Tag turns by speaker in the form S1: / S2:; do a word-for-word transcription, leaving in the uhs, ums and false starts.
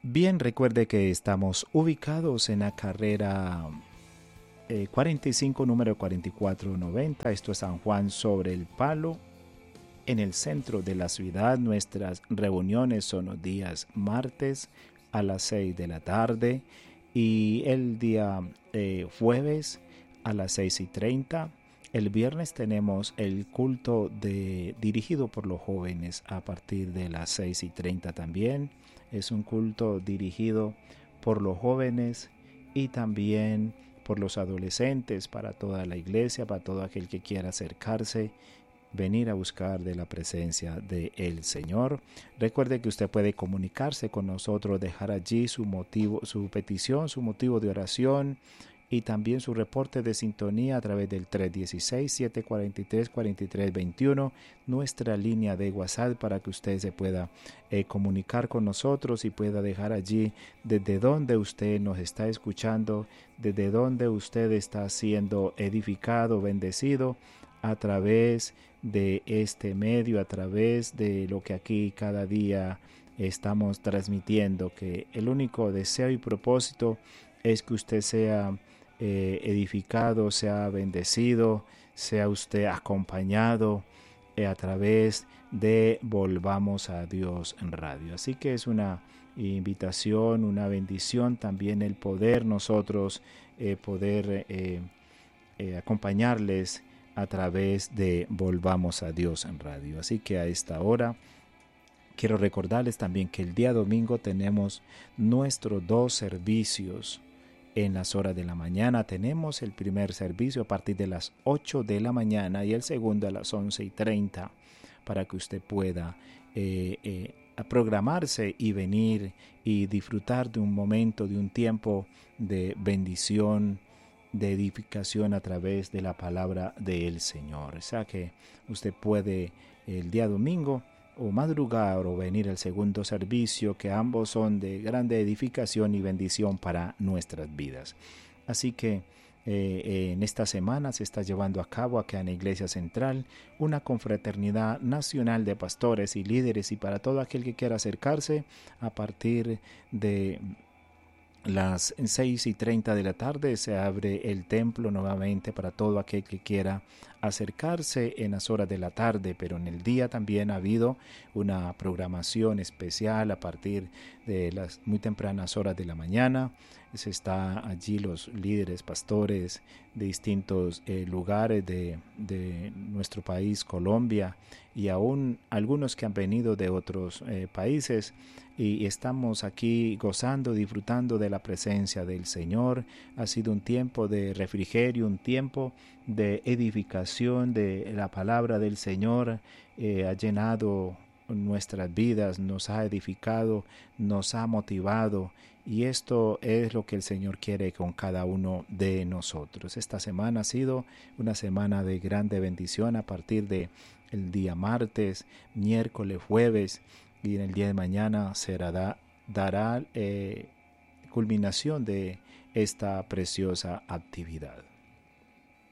S1: Bien, recuerde que estamos ubicados en la carrera eh, cuarenta y cinco, número cuarenta y cuatro noventa. Esto es San Juan sobre el Palo, en el centro de la ciudad. Nuestras reuniones son los días martes a las seis de la tarde y el día eh, jueves a las seis y treinta. El viernes tenemos el culto de, dirigido por los jóvenes a partir de las seis y treinta también. Es un culto dirigido por los jóvenes y también por los adolescentes, para toda la iglesia, para todo aquel que quiera acercarse, venir a buscar de la presencia del Señor. Recuerde que usted puede comunicarse con nosotros, dejar allí su motivo, su petición, su motivo de oración y también su reporte de sintonía a través del tres uno seis, siete cuatro tres, cuatro tres dos uno, nuestra línea de WhatsApp, para que usted se pueda eh, comunicar con nosotros y pueda dejar allí desde donde usted nos está escuchando, desde donde usted está siendo edificado, bendecido a través de este medio, a través de lo que aquí cada día estamos transmitiendo, que el único deseo y propósito es que usted sea eh, edificado, sea bendecido, sea usted acompañado eh, a través de Volvamos a Dios en Radio. Así que es una invitación, una bendición también el poder nosotros eh, poder eh, eh, acompañarles a través de Volvamos a Dios en Radio. Así que a esta hora quiero recordarles también que el día domingo tenemos nuestros dos servicios en las horas de la mañana. Tenemos el primer servicio a partir de las ocho de la mañana y el segundo a las once y treinta, para que usted pueda eh, eh, programarse y venir y disfrutar de un momento, de un tiempo de bendición, de edificación a través de la palabra del Señor. O sea que usted puede el día domingo o madrugar o venir al segundo servicio, que ambos son de grande edificación y bendición para nuestras vidas. Así que eh, en esta semana se está llevando a cabo acá en la Iglesia Central una confraternidad nacional de pastores y líderes, y para todo aquel que quiera acercarse a partir de las seis y treinta de la tarde se abre el templo nuevamente para todo aquel que quiera acercarse en las horas de la tarde, pero en el día también ha habido una programación especial a partir de las muy tempranas horas de la mañana. Se está allí los líderes, pastores de distintos eh, lugares de, de nuestro país, Colombia, y aún algunos que han venido de otros eh, países, y estamos aquí gozando, disfrutando de la presencia del Señor. Ha sido un tiempo de refrigerio, un tiempo de edificación de la palabra del Señor. Eh, ha llenado nuestras vidas, nos ha edificado, nos ha motivado, y esto es lo que el Señor quiere con cada uno de nosotros. Esta semana ha sido una semana de grande bendición a partir de el día martes, miércoles, jueves, y en el día de mañana será da, dará eh, culminación de esta preciosa actividad.